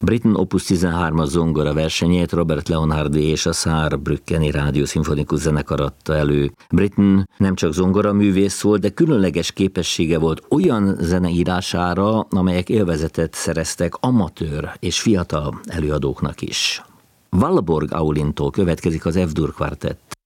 Britten Opus 13-as zongora versenyét Robert Leonhardi és a Saarbrückeni Rádiószimfonikus Zenekar adta elő. Britten nem csak zongoraművész volt, de különleges képessége volt olyan zeneírására, amelyek élvezetet szereztek amatőr és fiatal előadóknak is. Valborg Aulintól következik az F-dur kvartett.